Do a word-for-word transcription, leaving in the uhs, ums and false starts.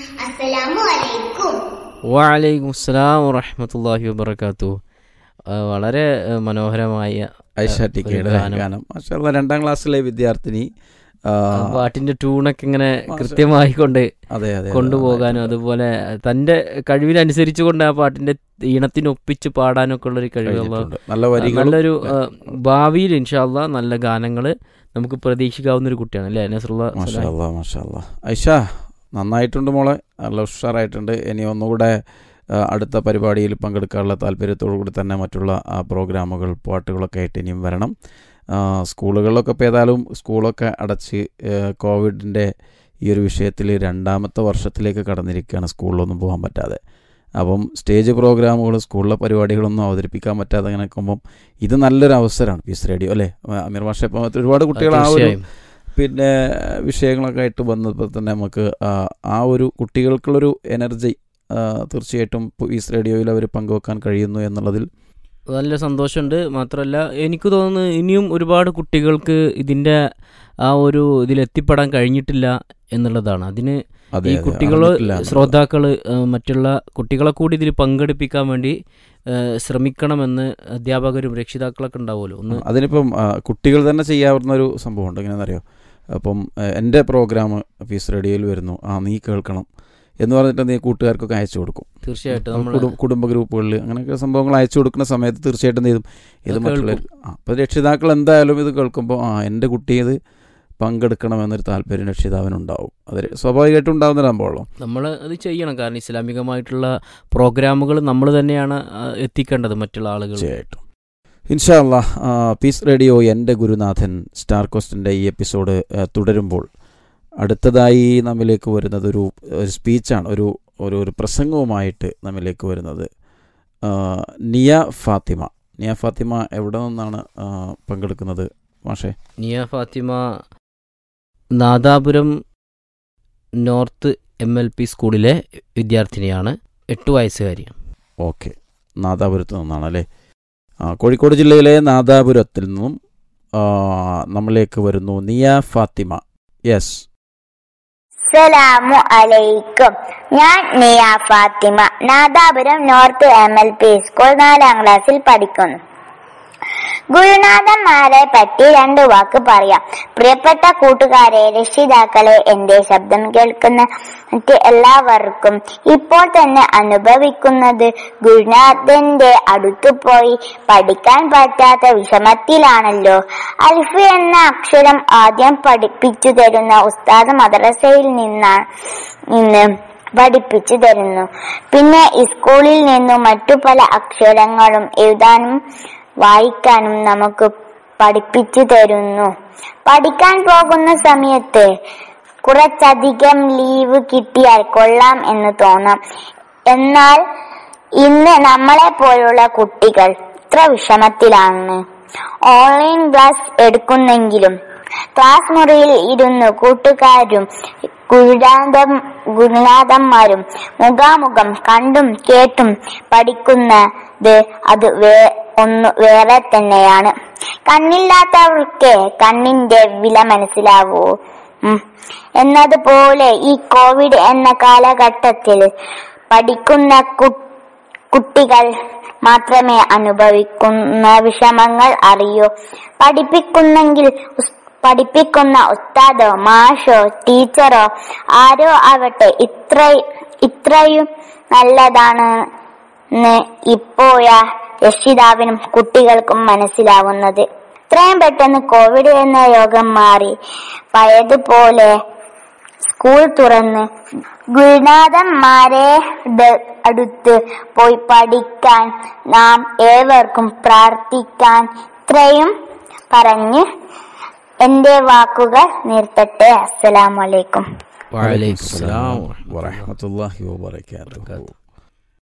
അസ്സലാമു അലൈക്കും. വഅലൈക്കും അസ്സലാം വറഹ്മത്തുള്ളാഹി വബറകാതുഹു. വളരെ മനോഹരമായ ഐഷ ടിക്കയുടെ ഗാനം. മാഷാഅല്ലാഹ്, രണ്ടാം ക്ലാസ്സിലെ വിദ്യാർത്ഥിനി പാട്ടിന്റെ ട്യൂണൊക്കെ ഇങ്ങനെ കൃത്യമായി കൊണ്ട് അതെ അതെ കൊണ്ടുപോകാനും അതുപോലെ തന്റെ കഴിവിനനുസരിച്ച് കൊണ്ട് ആ പാട്ടിന്റെ ഈണത്തിനൊപ്പിച്ച് പാടാനൊക്കെ ഉള്ളൊരു കഴിവുള്ള നല്ലൊരു ഭാവിയിൽ ഇൻഷാ അല്ലാഹ് നല്ല ഗാനങ്ങൾ നമുക്ക് പ്രതീക്ഷിക്കാവുന്ന ഒരു കുട്ടിയാണ് അല്ലേ നസ്റുല്ലാ? മാഷാഅല്ലാഹ് മാഷാഅല്ലാഹ്. ഐഷ നന്നായിട്ടുണ്ട് മോളെ, നല്ല ഉഷാറായിട്ടുണ്ട്. ഇനി ഒന്നുകൂടെ അടുത്ത പരിപാടിയിൽ പങ്കെടുക്കാനുള്ള താല്പര്യത്തോടു കൂടി തന്നെ മറ്റുള്ള പ്രോഗ്രാമുകൾ പാട്ടുകളൊക്കെ ആയിട്ട് ഇനിയും വരണം. സ്കൂളുകളിലൊക്കെ ഇപ്പോൾ ഏതായാലും സ്കൂളൊക്കെ അടച്ച് കോവിഡിൻ്റെ ഈ ഒരു വിഷയത്തിൽ രണ്ടാമത്തെ വർഷത്തിലേക്ക് കടന്നിരിക്കുകയാണ്, സ്കൂളിലൊന്നും പോകാൻ പറ്റാതെ. അപ്പം സ്റ്റേജ് പ്രോഗ്രാമുകൾ സ്കൂളിലെ പരിപാടികളൊന്നും അവതരിപ്പിക്കാൻ പറ്റാതെ അങ്ങനെ നിൽക്കുമ്പം ഇത് നല്ലൊരു അവസരമാണ് പീസ് റേഡിയോ അല്ലേ അമീർ മാഷ? ഇപ്പം ഒരുപാട് കുട്ടികൾ ആ ഒരു പിന്നെ വിഷയങ്ങളൊക്കെ ആയിട്ട് വന്നപ്പോൾ തന്നെ നമുക്ക് ആ ഒരു കുട്ടികൾക്കുള്ളൊരു എനർജി തീർച്ചയായിട്ടും പീസ് റേഡിയോയിൽ അവർ പങ്കുവെക്കാൻ കഴിയുന്നു എന്നുള്ളതിൽ നല്ല സന്തോഷമുണ്ട്. മാത്രമല്ല എനിക്ക് തോന്നുന്നു ഇനിയും ഒരുപാട് കുട്ടികൾക്ക് ഇതിൻ്റെ ആ ഒരു ഇതിലെത്തിപ്പെടാൻ കഴിഞ്ഞിട്ടില്ല എന്നുള്ളതാണ്. അതിന് ഈ കുട്ടികൾ ശ്രോതാക്കൾ മറ്റുള്ള കുട്ടികളെ കൂടി ഇതിൽ പങ്കെടുപ്പിക്കാൻ വേണ്ടി ശ്രമിക്കണമെന്ന് അധ്യാപകരും രക്ഷിതാക്കളൊക്കെ ഉണ്ടാവുമല്ലോ. ഒന്ന് അതിനിപ്പം കുട്ടികൾ തന്നെ ചെയ്യാവുന്ന ഒരു സംഭവമുണ്ട്. എങ്ങനെയാണെന്നറിയോ? അപ്പം എൻ്റെ പ്രോഗ്രാം പീസ് റേഡിയോയിൽ വരുന്നു, ആ നീ കേൾക്കണം എന്ന് പറഞ്ഞിട്ട് നീ കൂട്ടുകാർക്കൊക്കെ അയച്ചു കൊടുക്കും. തീർച്ചയായിട്ടും കുടുംബ ഗ്രൂപ്പുകളിൽ അങ്ങനെയൊക്കെ സംഭവങ്ങൾ അയച്ചു കൊടുക്കുന്ന സമയത്ത് തീർച്ചയായിട്ടും എന്ത് ചെയ്തും ഇത് മറ്റുള്ളവർ അപ്പോൾ രക്ഷിതാക്കൾ എന്തായാലും ഇത് കേൾക്കുമ്പോൾ ആ എൻ്റെ കുട്ടി ഇത് പങ്കെടുക്കണമെന്നൊരു താല്പര്യം രക്ഷിതാവിനുണ്ടാവും. അത് സ്വാഭാവികമായിട്ടും ഉണ്ടാകുന്ന സംഭവമുള്ളൂ. നമ്മൾ അത് ചെയ്യണം. കാരണം ഇസ്ലാമികമായിട്ടുള്ള പ്രോഗ്രാമുകൾ നമ്മൾ തന്നെയാണ് എത്തിക്കേണ്ടത് മറ്റുള്ള ആളുകൾ. തീർച്ചയായിട്ടും. ഇൻഷാ അല്ലാഹ്, പീസ് റേഡിയോ എൻ്റെ ഗുരുനാഥൻ സ്റ്റാർ ക്വസ്റ്റിൻ്റെ ഈ എപ്പിസോഡ് തുടരുമ്പോൾ അടുത്തതായി നമ്മിലേക്ക് വരുന്നത് ഒരു ഒരു സ്പീച്ചാണ്, ഒരു ഒരു ഒരു പ്രസംഗവുമായിട്ട് നമ്മിലേക്ക് വരുന്നത് നിയ ഫാത്തിമ. നിയ ഫാത്തിമ എവിടെ നിന്നാണ് പങ്കെടുക്കുന്നത് മാഷേ? നിയ Fathima Nadapuram north M L P സ്കൂളിലെ വിദ്യാർത്ഥിനിയാണ്, എട്ട് വയസ്സുകാരിയാണ്. ഓക്കെ, നാദാപുരത്ത് നിന്നാണല്ലേ? കോഴിക്കോട് ജില്ലയിലെ നാദാപുരത്തിൽ നിന്നും നമ്മളിലേക്ക് വരുന്നു നിയ ഫാത്തിമ. യെസ്. അസ്സലാമു അലൈക്കും. ഞാൻ നിയ Fathima, Nadapuram north M L P school നാലാം ക്ലാസ്സിൽ പഠിക്കുന്നു. ഗുരുനാഥന്മാരെ പറ്റി രണ്ടു വാക്ക് പറയാം. പ്രിയപ്പെട്ട കൂട്ടുകാരെ, രക്ഷിതാക്കളെ, എന്റെ ശബ്ദം കേൾക്കുന്ന മറ്റ് എല്ലാവർക്കും ഇപ്പോൾ തന്നെ അനുഭവിക്കുന്നത് ഗുരുനാഥന്റെ അടുത്തു പോയി പഠിക്കാൻ പറ്റാത്ത വിഷമത്തിലാണല്ലോ. അൽഫ് എന്ന അക്ഷരം ആദ്യം പഠിപ്പിച്ചു തരുന്ന ഉസ്താദ് മദ്രസയിൽ നിന്നാണ് നിന്ന് പഠിപ്പിച്ചു തരുന്നു. പിന്നെ സ്കൂളിൽ നിന്നും മറ്റു പല അക്ഷരങ്ങളും എഴുതാനും വായിക്കാനും നമുക്ക് പഠിപ്പിച്ചു തരുന്നു. പഠിക്കാൻ പോകുന്ന സമയത്ത് കുറച്ചധികം ലീവ് കിട്ടിയാൽ കൊള്ളാം എന്ന് തോന്നാം. എന്നാൽ ഇന്ന് നമ്മളെ പോലുള്ള കുട്ടികൾ ഇത്ര വിഷമത്തിലാണ്. ഓൺലൈൻ ക്ലാസ് എടുക്കുന്നെങ്കിലും ക്ലാസ് മുറിയിൽ ഇരുന്ന് കൂട്ടുകാരും ഗുരുനാഥം ഗുരുനാഥന്മാരും മുഖാമുഖം കണ്ടും കേട്ടും പഠിക്കുന്നത് അത് വേ ഒന്ന് വേറെ തന്നെയാണ്. കണ്ണില്ലാത്തവർക്ക് കണ്ണിന്റെ വില മനസ്സിലാവൂ എന്നതുപോലെ ഈ കോവിഡ് എന്ന കാലഘട്ടത്തിൽ പഠിക്കുന്ന കുട്ടികൾ മാത്രമേ അനുഭവിക്കുന്ന വിഷമങ്ങൾ അറിയൂ. പഠിപ്പിക്കുന്നെങ്കിൽ പഠിപ്പിക്കുന്ന ഉസ്താദോ മാഷോ ടീച്ചറോ ആരോ ആവട്ടെ ഇത്ര ഇത്രയും നല്ലതാണെന്ന് ഇപ്പോഴാ രക്ഷിതാവിനും കുട്ടികൾക്കും മനസ്സിലാവുന്നത്. ഇത്രയും പെട്ടെന്ന് കോവിഡ് എന്ന രോഗം മാറി പഴയതുപോലെ സ്കൂൾ തുറന്ന് ഗുരുനാഥന്മാരെ അടുത്ത് പോയി പഠിക്കാൻ നാം ഏവർക്കും പ്രാർത്ഥിക്കാൻ. ഇത്രയും പറഞ്ഞ് എന്റെ വാക്കുകൾ നിർത്തട്ടെ. അസ്സലാമു അലൈക്കും. വഅലൈക്കും അസ്സലാം വറഹ്മത്തുള്ളാഹി വബറകാതുഹു.